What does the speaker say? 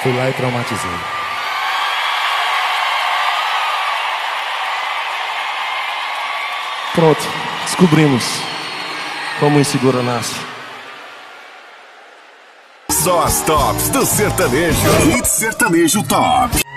Fui lá e traumatizei. Pronto, descobrimos como o inseguro nasce. Só as tops do sertanejo. Hit Sertanejo Top.